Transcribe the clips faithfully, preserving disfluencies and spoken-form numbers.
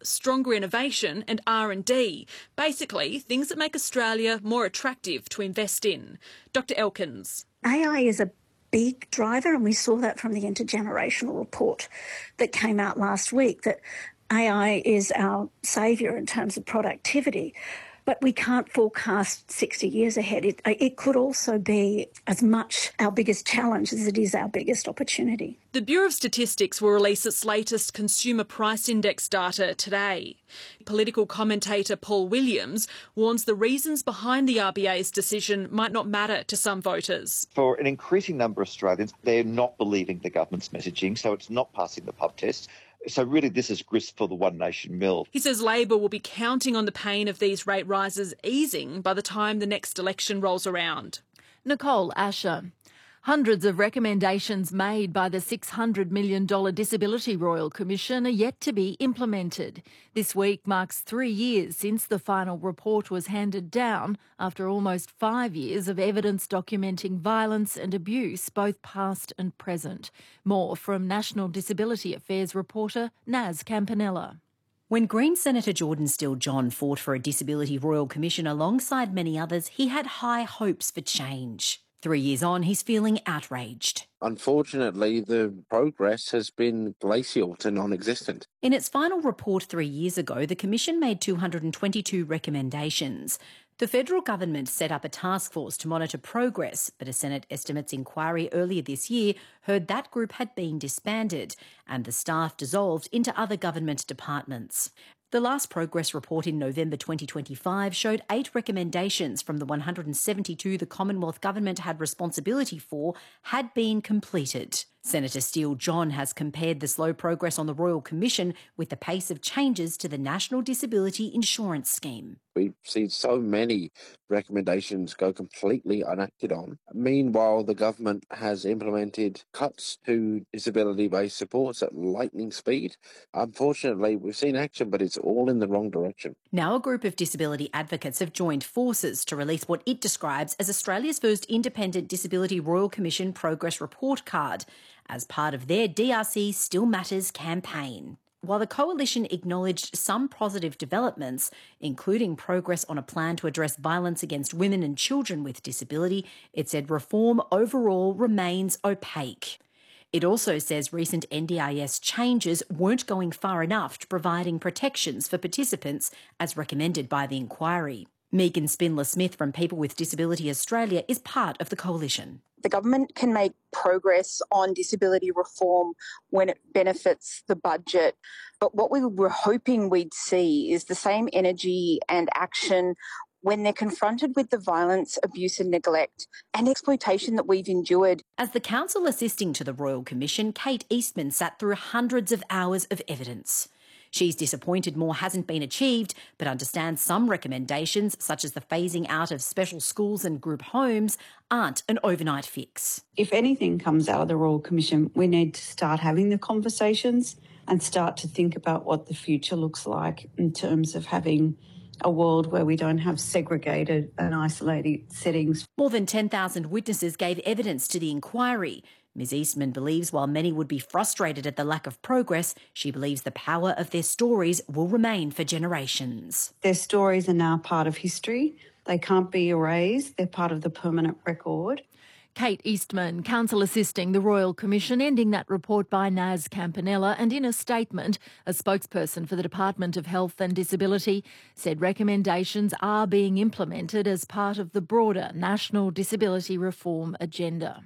stronger innovation and R and D. Basically, things that make Australia more attractive to invest in. Doctor Elkins. A I is a big driver, and we saw that from the intergenerational report that came out last week, that A I is our saviour in terms of productivity. But we can't forecast sixty years ahead. It, it could also be as much our biggest challenge as it is our biggest opportunity. The Bureau of Statistics will release its latest Consumer Price Index data today. Political commentator Paul Williams warns the reasons behind the R B A's decision might not matter to some voters. For an increasing number of Australians, they're not believing the government's messaging, so it's not passing the pub test. So really this is grist for the One Nation mill. He says Labor will be counting on the pain of these rate rises easing by the time the next election rolls around. Nicole Asher. Hundreds of recommendations made by the six hundred million dollars Disability Royal Commission are yet to be implemented. This week marks three years since the final report was handed down after almost five years of evidence documenting violence and abuse, both past and present. More from National Disability Affairs reporter Naz Campanella. When Green Senator Jordan Steele-John fought for a Disability Royal Commission alongside many others, he had high hopes for change. Three years on, he's feeling outraged. Unfortunately, the progress has been glacial to non-existent. In its final report three years ago, the Commission made two hundred twenty-two recommendations. The federal government set up a task force to monitor progress, but a Senate estimates inquiry earlier this year heard that group had been disbanded and the staff dissolved into other government departments. The last progress report in November twenty twenty-five showed eight recommendations from the one hundred seventy-two the Commonwealth Government had responsibility for had been completed. Senator Steele-John has compared the slow progress on the Royal Commission with the pace of changes to the National Disability Insurance Scheme. We've seen so many recommendations go completely unacted on. Meanwhile, the government has implemented cuts to disability-based supports at lightning speed. Unfortunately, we've seen action, but it's all in the wrong direction. Now a group of disability advocates have joined forces to release what it describes as Australia's first independent Disability Royal Commission progress report card as part of their D R C Still Matters campaign. While the coalition acknowledged some positive developments, including progress on a plan to address violence against women and children with disability, it said reform overall remains opaque. It also says recent N D I S changes weren't going far enough to providing protections for participants as recommended by the inquiry. Megan Spindler-Smith from People with Disability Australia is part of the coalition. The government can make progress on disability reform when it benefits the budget. But what we were hoping we'd see is the same energy and action when they're confronted with the violence, abuse and neglect and exploitation that we've endured. As the counsel assisting to the Royal Commission, Kate Eastman sat through hundreds of hours of evidence. She's disappointed more hasn't been achieved, but understands some recommendations, such as the phasing out of special schools and group homes, aren't an overnight fix. If anything comes out of the Royal Commission, we need to start having the conversations and start to think about what the future looks like in terms of having a world where we don't have segregated and isolated settings. More than ten thousand witnesses gave evidence to the inquiry. Miz Eastman believes while many would be frustrated at the lack of progress, she believes the power of their stories will remain for generations. Their stories are now part of history. They can't be erased. They're part of the permanent record. Kate Eastman, counsel assisting the Royal Commission, ending that report by Naz Campanella, and in a statement, a spokesperson for the Department of Health and Disability said recommendations are being implemented as part of the broader National Disability Reform agenda.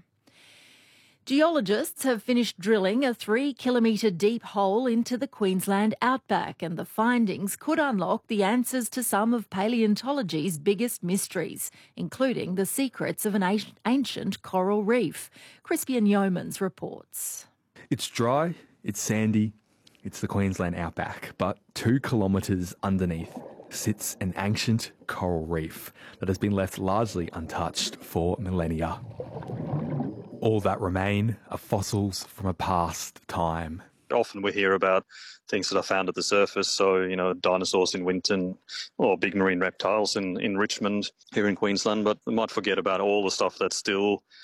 Geologists have finished drilling a three-kilometre deep hole into the Queensland outback, and the findings could unlock the answers to some of paleontology's biggest mysteries, including the secrets of an ancient coral reef. Crispian Yeomans reports. It's dry, it's sandy, it's the Queensland outback, but two kilometres underneath sits an ancient coral reef that has been left largely untouched for millennia. All that remain are fossils from a past time. Often we hear about things that are found at the surface, so, you know, dinosaurs in Winton or big marine reptiles in, in Richmond here in Queensland, but we might forget about all the stuff that's still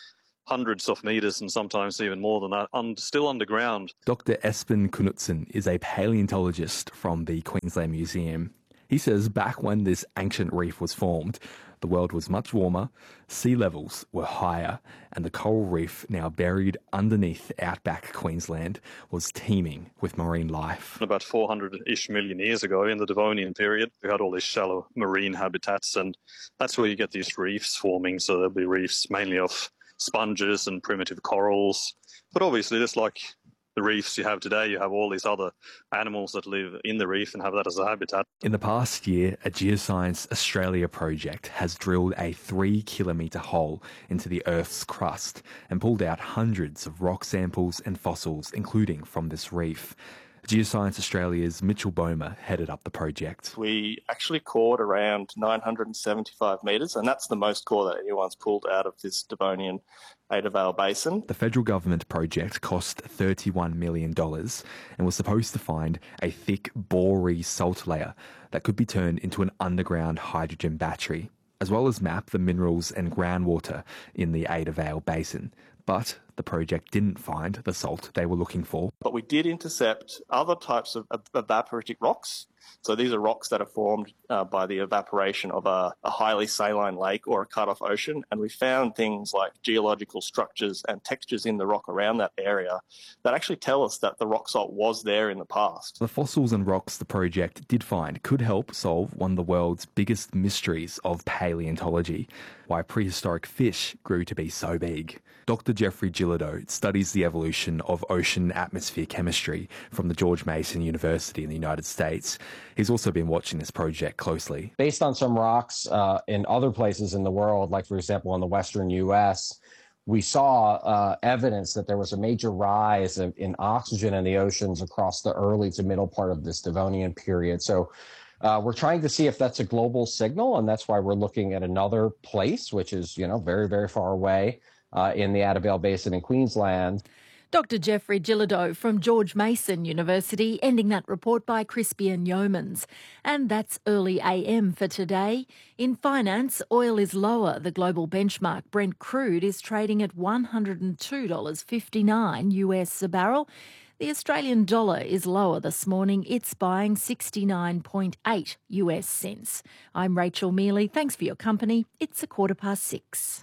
hundreds of metres and sometimes even more than that, un- still underground. Doctor Espen Knutsen is a paleontologist from the Queensland Museum. He says back when this ancient reef was formed, the world was much warmer, sea levels were higher, and the coral reef, now buried underneath outback Queensland, was teeming with marine life. About four hundred-ish million years ago, in the Devonian period, we had all these shallow marine habitats, and that's where you get these reefs forming. So there'll be reefs mainly of sponges and primitive corals. But obviously, just like the reefs you have today, you have all these other animals that live in the reef and have that as a habitat. In the past year, a Geoscience Australia project has drilled a three kilometre hole into the Earth's crust and pulled out hundreds of rock samples and fossils, including from this reef. Geoscience Australia's Mitchell Bomer headed up the project. We actually cored around nine hundred seventy-five metres, and that's the most core that anyone's pulled out of this Devonian Ada Vale Basin. The federal government project cost thirty-one million dollars and was supposed to find a thick boree salt layer that could be turned into an underground hydrogen battery, as well as map the minerals and groundwater in the Ada Vale Basin. But the project didn't find the salt they were looking for. But we did intercept other types of evaporitic rocks. So these are rocks that are formed uh, by the evaporation of a, a highly saline lake or a cut-off ocean. And we found things like geological structures and textures in the rock around that area that actually tell us that the rock salt was there in the past. The fossils and rocks the project did find could help solve one of the world's biggest mysteries of paleontology, why prehistoric fish grew to be so big. Doctor Jeffrey Gillido studies the evolution of ocean atmosphere chemistry from the George Mason University in the United States. He's also been watching this project closely. Based on some rocks uh, in other places in the world, like, for example, in the western U S, we saw uh, evidence that there was a major rise of, in oxygen in the oceans across the early to middle part of this Devonian period. So uh, we're trying to see if that's a global signal, and that's why we're looking at another place, which is, you know, very, very far away uh, in the Ada Vale Basin in Queensland. Doctor Jeffrey Gillido from George Mason University, ending that report by Crispian Yeomans. And that's early A M for today. In finance, oil is lower. The global benchmark Brent crude is trading at one hundred two dollars fifty-nine U S a barrel. The Australian dollar is lower this morning. It's buying sixty-nine point eight U S cents. I'm Rachel Mealy. Thanks for your company. It's a quarter past six.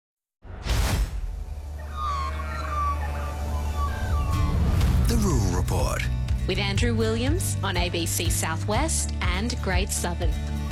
The Rural Report. With Andrew Williams on A B C Southwest and Great Southern.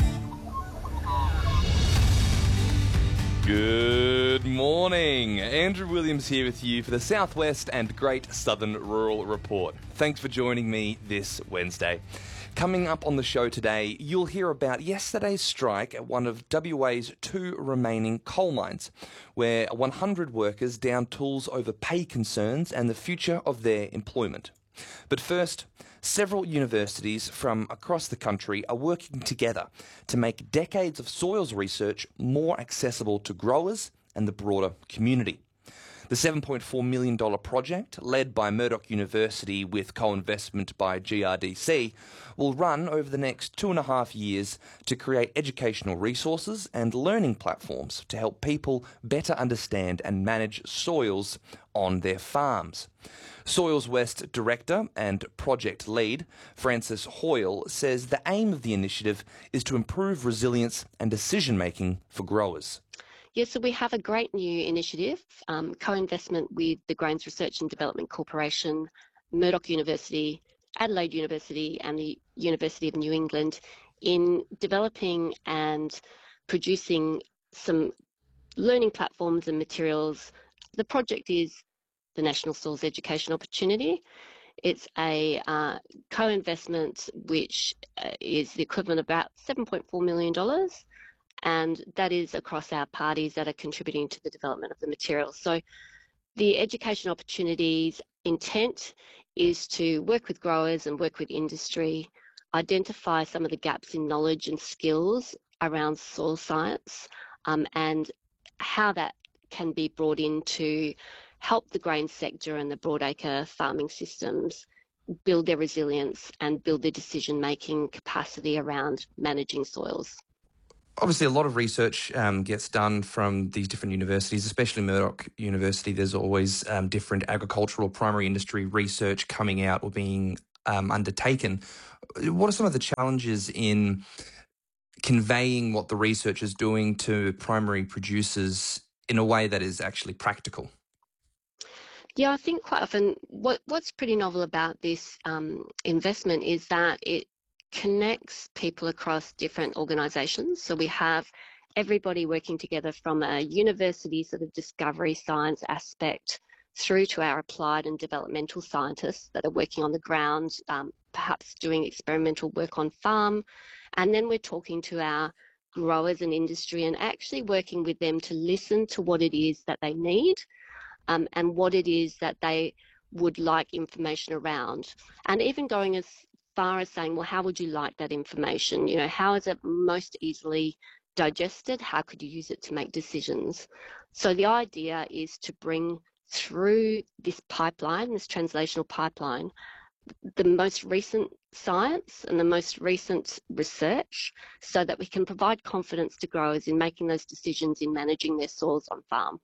Good morning. Andrew Williams here with you for the Southwest and Great Southern Rural Report. Thanks for joining me this Wednesday. Coming up on the show today, you'll hear about yesterday's strike at one of W A's two remaining coal mines, where one hundred workers downed tools over pay concerns and the future of their employment. But first, several universities from across the country are working together to make decades of soils research more accessible to growers and the broader community. The seven point four million dollars project, led by Murdoch University with co-investment by G R D C, will run over the next two and a half years to create educational resources and learning platforms to help people better understand and manage soils on their farms. Soils West Director and Project Lead, Francis Hoyle, says the aim of the initiative is to improve resilience and decision-making for growers. Yes, so we have a great new initiative, um, co-investment with the Grains Research and Development Corporation, Murdoch University, Adelaide University and the University of New England in developing and producing some learning platforms and materials. The project is the National Soils Education Opportunity. It's a uh, co-investment which uh, is the equivalent of about seven point four million dollars. And that is across our parties that are contributing to the development of the materials. So the education opportunities intent is to work with growers and work with industry, identify some of the gaps in knowledge and skills around soil science, um, and how that can be brought in to help the grain sector and the broadacre farming systems build their resilience and build their decision-making capacity around managing soils. Obviously, a lot of research um, gets done from these different universities, especially Murdoch University. There's always um, different agricultural primary industry research coming out or being um, undertaken. What are some of the challenges in conveying what the research is doing to primary producers in a way that is actually practical? Yeah, I think quite often what, what's pretty novel about this um, investment is that it connects people across different organisations. So we have everybody working together from a university sort of discovery science aspect through to our applied and developmental scientists that are working on the ground, um, perhaps doing experimental work on farm. And then we're talking to our growers and industry and actually working with them to listen to what it is that they need um, and what it is that they would like information around. And even going as far as saying, well, how would you like that information? You know, how is it most easily digested? How could you use it to make decisions? So the idea is to bring through this pipeline, this translational pipeline, the most recent science and the most recent research so that we can provide confidence to growers in making those decisions in managing their soils on farm.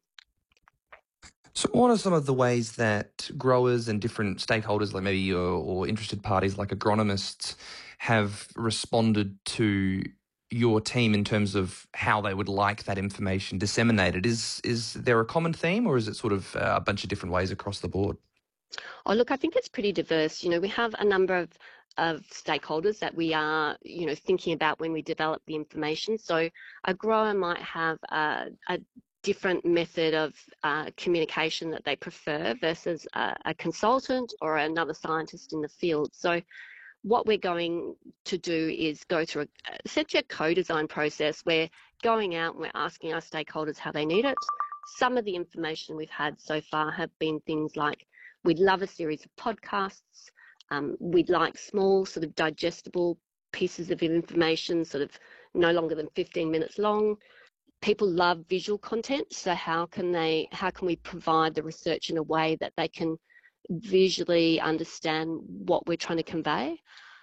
So what are some of the ways that growers and different stakeholders, like maybe or, or interested parties like agronomists, have responded to your team in terms of how they would like that information disseminated? Is is there a common theme, or is it sort of a bunch of different ways across the board? Oh, look, I think it's pretty diverse. You know, we have a number of, of stakeholders that we are, you know, thinking about when we develop the information. So a grower might have a, a different method of uh, communication that they prefer versus a, a consultant or another scientist in the field. So what we're going to do is go through a, essentially a co-design process. We're going out and we're asking our stakeholders how they need it. Some of the information we've had so far have been things like, we'd love a series of podcasts. Um, we'd like small sort of digestible pieces of information, sort of no longer than fifteen minutes long. People love visual content, so how can they, how can we provide the research in a way that they can visually understand what we're trying to convey?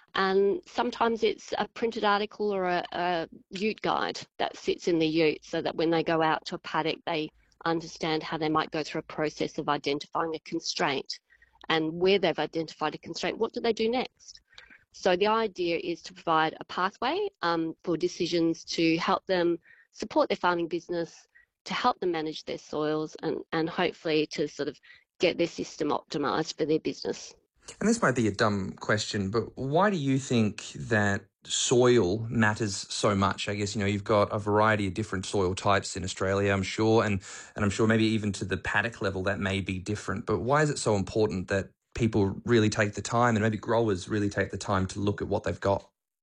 And sometimes it's a printed article or a, a ute guide that sits in the ute so that when they go out to a paddock, they understand how they might go through a process of identifying a constraint, and where they've identified a constraint, what do they do next? So the idea is to provide a pathway um, for decisions to help them support their farming business, to help them manage their soils, and, and hopefully to sort of get their system optimised for their business. And this might be a dumb question, but why do you think that soil matters so much? I guess, you know, you've got a variety of different soil types in Australia, I'm sure, and, and I'm sure maybe even to the paddock level that may be different. But why is it so important that people really take the time, and maybe growers really take the time to look at what they've got?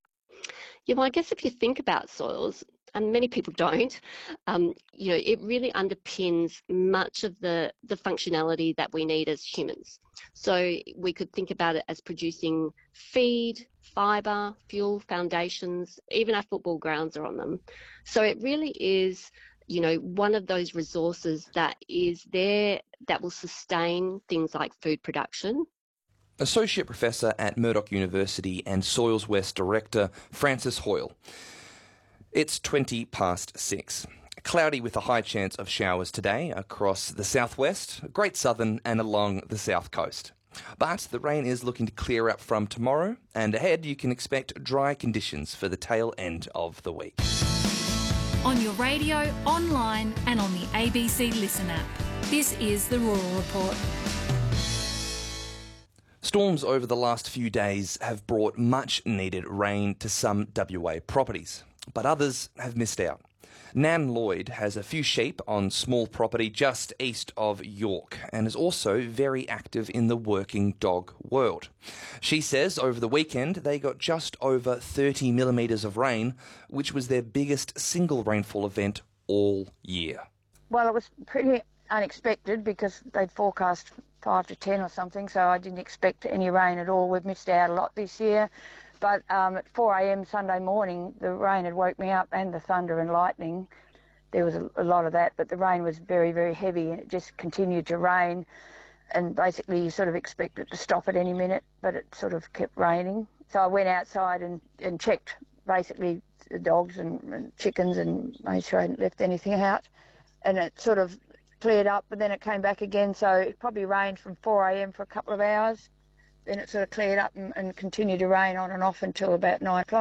Yeah, well, I guess if you think about soils, and many people don't, um, you know, it really underpins much of the, the functionality that we need as humans. So we could think about it as producing feed, fibre, fuel, foundations, even our football grounds are on them. So it really is, you know, one of those resources that is there that will sustain things like food production. Associate Professor at Murdoch University and Soils West Director, Frances Hoyle. It's twenty past six. Cloudy with a high chance of showers today across the southwest, Great Southern and along the south coast. But the rain is looking to clear up from tomorrow, and ahead you can expect dry conditions for the tail end of the week. On your radio, online and on the A B C Listen app. This is the Rural Report. Storms over the last few days have brought much needed rain to some W A properties, but others have missed out. Nan Lloyd has a few sheep on small property just east of York and is also very active in the working dog world. She says over the weekend they got just over thirty millimetres of rain, which was their biggest single rainfall event all year. Well, it was pretty unexpected because they'd forecast five to ten or something, so I didn't expect any rain at all. We've missed out a lot this year. But um, at four a m Sunday morning, the rain had woke me up, and the thunder and lightning. There was a, a lot of that, but the rain was very, very heavy, and it just continued to rain. And basically, you sort of expect it to stop at any minute, but it sort of kept raining. So I went outside and, and checked basically the dogs and, and chickens and made sure I hadn't left anything out. And it sort of cleared up, but then it came back again. So it probably rained from four a m for a couple of hours. Then it sort of cleared up and, and continued to rain on and off until about nine o'clock.